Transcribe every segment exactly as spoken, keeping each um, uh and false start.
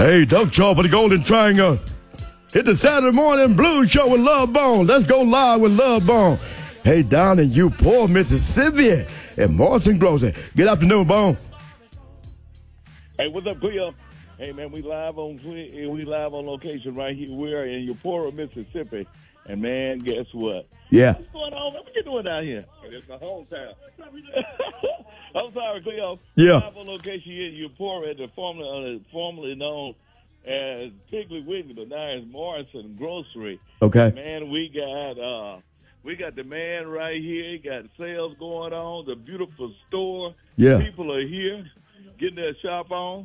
Hey, Doug Shaw for the Golden Triangle. It's the Saturday Morning Blues Show with Love Bone. Let's go live with Love Bone. Hey, down in Newport, Mississippi, and Morrison Grocery. Good afternoon, Bone. Hey, what's up, Cleo? Hey, man, we live on we live on location right here. We're in Eupora, Mississippi. And, man, guess what? Yeah. What's going on? What you doing down here? It's my hometown. I'm sorry, Cleo. Yeah. Live on location here in Eupora at the formerly, uh, formerly known as Piggly Wiggly, but now it's Morrison Grocery. Okay. Man, we got uh, we got the man right here. Got sales going on. The beautiful store. Yeah. People are here getting their shop on.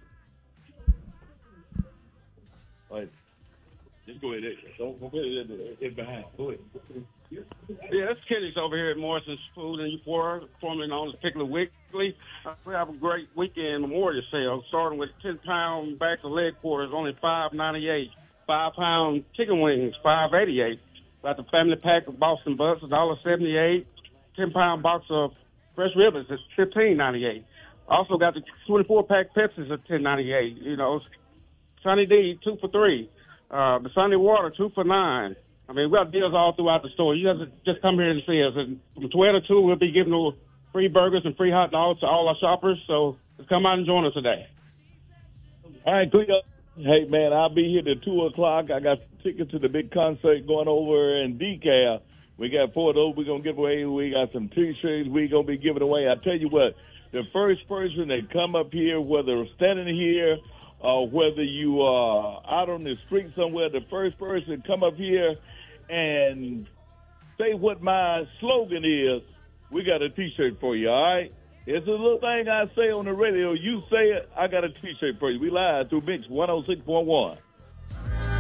Right. Just go ahead. Don't go ahead. It's behind. Go ahead. Yeah, that's Kenny's over here at Morrison's Food in Eupora, formerly known as Piggly Wiggly. Uh, we have a great weekend memorial sale, starting with ten-pound backs of leg quarters, only five ninety-eight. five-pound chicken wings, five eighty-eight. Got the family pack of Boston Butts, one seventy-eight. ten-pound box of fresh ribbons is fifteen ninety-eight. Also got the twenty-four pack Pepsis at ten ninety-eight. You know, Sunny D, two for three. Uh, the Sunny Water, two for nine. I mean, we have deals all throughout the store. You have to just come here and see us. And from twelve to two, we'll be giving away free burgers and free hot dogs to all our shoppers. So just come out and join us today. All right, Cleo. Hey, man, I'll be here till two o'clock. I got tickets to the big concert going over in D C A L. We got four of those we're going to give away. We got some T-shirts we're going to be giving away. I tell you what, the first person that come up here, whether standing here or whether you are out on the street somewhere, the first person come up here and say what my slogan is, we got a T-shirt for you, all right? It's a little thing I say on the radio. You say it, I got a T-shirt for you. We live through Mix one oh six point one.